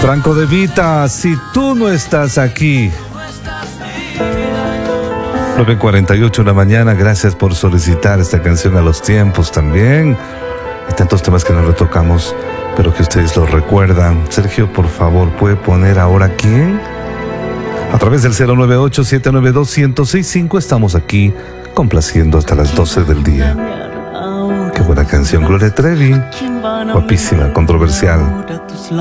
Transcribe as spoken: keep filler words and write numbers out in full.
Franco De Vita, si tú no estás aquí. nueve cuarenta y ocho de la mañana, gracias por solicitar esta canción a los tiempos también. Hay tantos temas que no retocamos, pero que ustedes lo recuerdan. Sergio, por favor, ¿puede poner ahora quién? A través del cero nueve ocho, siete nueve dos, uno cero seis cinco estamos aquí complaciendo hasta las doce del día. Qué buena canción, Gloria Trevi. Guapísima, controversial.